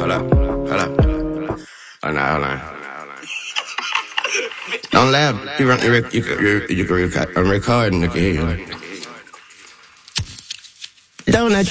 Hold up. Hold up. Hold on, hold on. Don't laugh. You can record and you can hear you. Don't let